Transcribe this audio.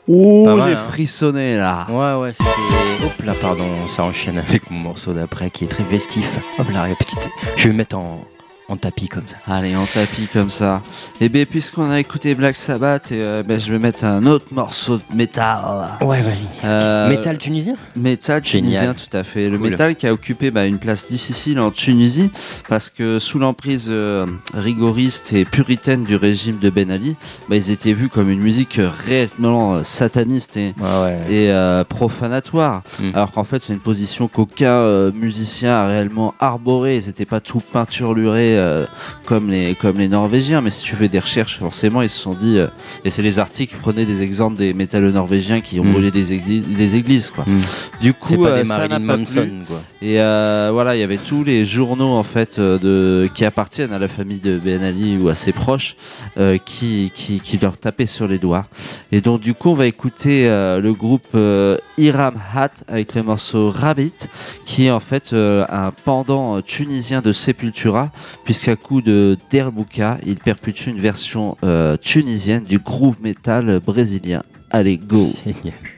Oh, Pas mal, j'ai hein. frissonné là. Ouais, c'était... Hop là, pardon, ça enchaîne avec mon morceau d'après qui est très vestif. Hop là, petite... Je vais me mettre en tapis comme ça. Allez, on tapis comme ça. Et bien, puisqu'on a écouté Black Sabbath, je vais mettre un autre morceau de métal. Ouais, vas-y. Métal tunisien ? Métal tunisien, Génial. tout à fait. Le Cool. métal qui a occupé une place difficile en Tunisie parce que sous l'emprise rigoriste et puritaine du régime de Ben Ali, ils étaient vus comme une musique réellement sataniste et profanatoire. Alors qu'en fait, c'est une position qu'aucun musicien a réellement arborée. Ils n'étaient pas tout peinturlurés comme les Norvégiens. Mais si tu fais des recherches, forcément, ils se sont dit... et c'est les articles, prenez des exemples des métalleux norvégiens qui ont brûlé des églises, quoi. Du coup, c'est pas des ça n'a Marilyn pas Manson, plu. quoi. Et voilà, il y avait tous les journaux en fait qui appartiennent à la famille de Ben Ali ou à ses proches qui leur tapaient sur les doigts. Et donc du coup, on va écouter le groupe Hiram Hat avec le morceau Rabbit, qui est en fait un pendant tunisien de Sepultura, puisqu'à coup de derbouka, il perpétue une version tunisienne du groove metal brésilien. Allez, go! Génial.